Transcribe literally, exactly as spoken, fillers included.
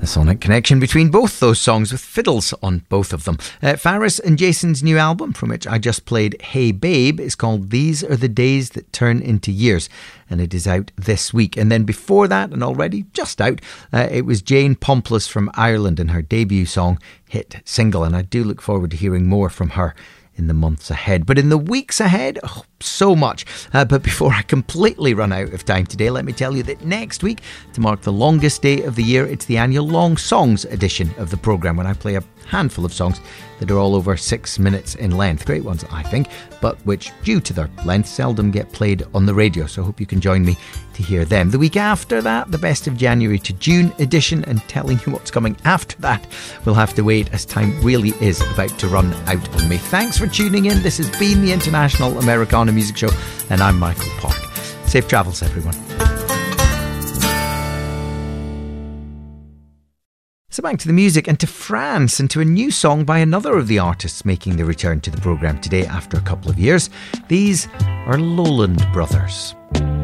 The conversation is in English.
The sonic connection between both those songs with fiddles on both of them. Uh, Faris and Jason's new album, from which I just played Hey Babe, is called These Are the Days That Turn Into Years, and it is out this week. And then before that, and already just out, uh, it was Jane Pomplice from Ireland and her debut song, Hit Single, and I do look forward to hearing more from her in the months ahead. But in the weeks ahead, oh, so much. Uh, but before I completely run out of time today, let me tell you that next week, to mark the longest day of the year, it's the annual Long Songs edition of the programme, when I play a handful of songs that are all over six minutes in length. Great ones, I think, but which, due to their length, seldom get played on the radio. So I hope you can join me to hear them. The week after that, the Best of January to June edition, and telling you what's coming after that, we'll have to wait, as time really is about to run out on me. Thanks for tuning in. This has been the International Americana Music Show, and I'm Michael Park. Safe travels, everyone. So back to the music, and to France, and to a new song by another of the artists making their return to the programme today after a couple of years. These are Lowland Brothers.